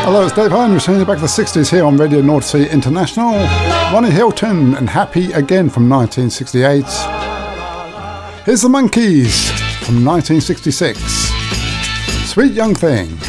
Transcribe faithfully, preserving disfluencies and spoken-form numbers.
Hello, it's Dave Holmes, sending you back to the sixties here on Radio North Sea International. Ronnie Hilton and Happy Again from nineteen sixty-eight. Here's the Monkees from nineteen sixty-six. Sweet Young Thing.